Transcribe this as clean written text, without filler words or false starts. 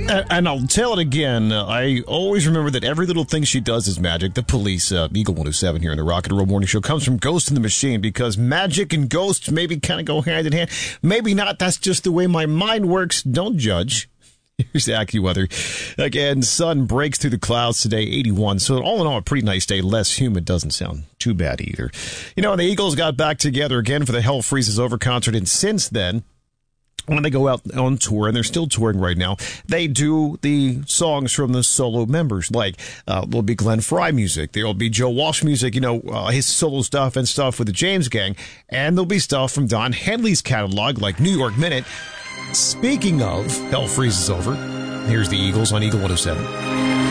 And I'll tell it again. I always remember that every little thing she does is magic. The Police, Eagle 107 here in the Rock and Roll Morning Show, comes from Ghost in the Machine, because magic and ghosts maybe kind of go hand in hand. Maybe not. That's just the way my mind works. Don't judge. Here's the AccuWeather. Again, sun breaks through the clouds today, 81. So all in all, a pretty nice day. Less humid. Doesn't sound too bad either. You know, the Eagles got back together again for the Hell Freezes Over concert. And since then, when they go out on tour, and they're still touring right now, they do the songs from the solo members. Like, there'll be Glenn Frey music. There'll be Joe Walsh music, his solo stuff and stuff with the James Gang. And there'll be stuff from Don Henley's catalog, like New York Minute. Speaking of Hell Freezes Over, here's the Eagles on Eagle 107.